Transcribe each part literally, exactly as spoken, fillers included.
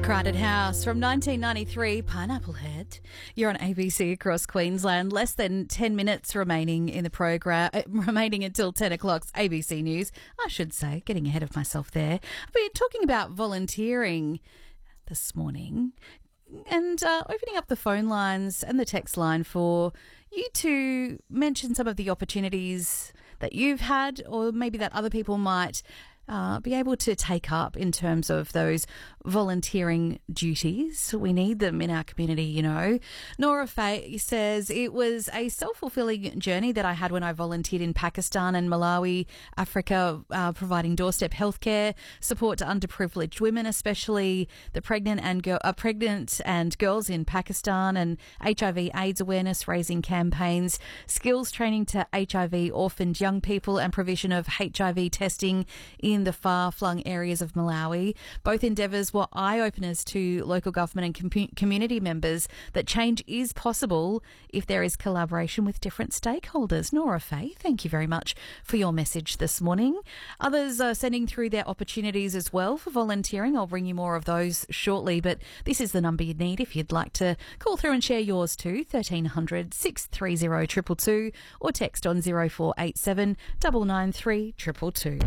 Crowded House from nineteen ninety-three, Pineapple Head. You're on A B C across Queensland. Less than ten minutes remaining in the program, uh, remaining until ten o'clock's A B C News. I should say, getting ahead of myself there. We're talking about volunteering this morning and uh, opening up the phone lines and the text line for you to mention some of the opportunities that you've had, or maybe that other people might Uh, be able to take up in terms of those volunteering duties. We need them in our community, you know. Nora Faye says, it was a self-fulfilling journey that I had when I volunteered in Pakistan and Malawi, Africa, uh, providing doorstep healthcare support to underprivileged women, especially the pregnant and girl, uh, pregnant and girls in Pakistan, and H I V AIDS awareness raising campaigns, skills training to H I V orphaned young people, and provision of H I V testing in the far-flung areas of Malawi. Both endeavours were eye-openers to local government and com- community members that change is possible if there is collaboration with different stakeholders. Nora Faye, thank you very much for your message this morning. Others are sending through their opportunities as well for volunteering. I'll bring you more of those shortly, but this is the number you need if you'd like to call through and share yours too, thirteen hundred, six three zero, two two two, or text on zero four eight seven, nine nine three, two two two.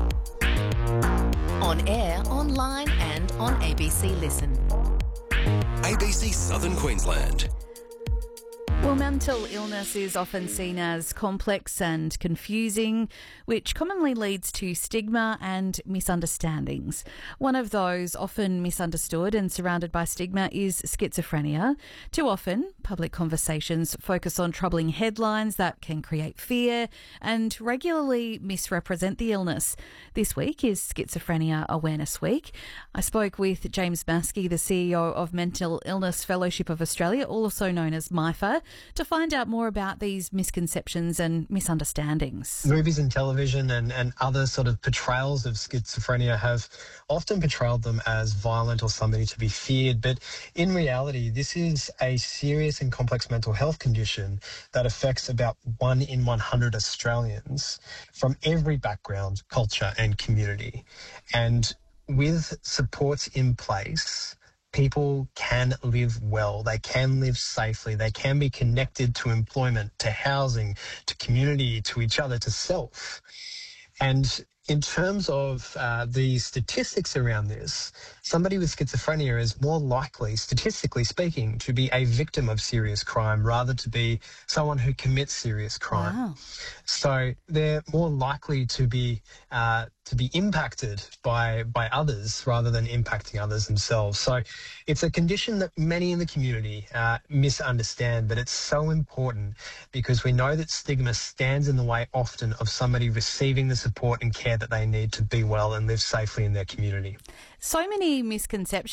On air, online and on A B C Listen. A B C Southern Queensland. Well, mental illness is often seen as complex and confusing, which commonly leads to stigma and misunderstandings. One of those often misunderstood and surrounded by stigma is schizophrenia. Too often, public conversations focus on troubling headlines that can create fear and regularly misrepresent the illness. This week is Schizophrenia Awareness Week. I spoke with James Maskey, the C E O of Mental Illness Fellowship of Australia, also known as MIFA, to find out more about these misconceptions and misunderstandings. Movies and television and, and other sort of portrayals of schizophrenia have often portrayed them as violent or somebody to be feared, but in reality, this is a serious and complex mental health condition that affects about one in one hundred Australians from every background, culture and community. And with supports in place, people can live well, they can live safely, they can be connected to employment, to housing, to community, to each other, to self. And in terms of uh, the statistics around this, somebody with schizophrenia is more likely, statistically speaking, to be a victim of serious crime rather to be someone who commits serious crime. Wow. So they're more likely to be uh, to be impacted by by others rather than impacting others themselves. So it's a condition that many in the community uh, misunderstand, but it's so important because we know that stigma stands in the way often of somebody receiving the support and care that they need to be well and live safely in their community. So many misconceptions